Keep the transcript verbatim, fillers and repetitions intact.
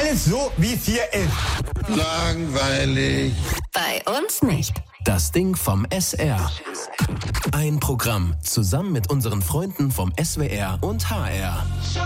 alles so, wie es hier ist. Langweilig. Bei uns nicht. Das Ding vom S R. Ein Programm zusammen mit unseren Freunden vom S W R und H R.